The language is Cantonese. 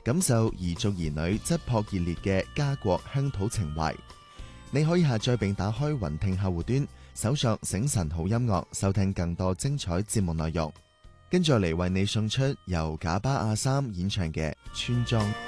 感受彝族兒女質樸熱烈嘅家國鄉土情懷。你可以下載並打開雲聽客戶端，搜索醒晨好音樂，收聽更多精彩節目內容。跟住嚟為你送出由賈巴亞三演唱嘅村莊。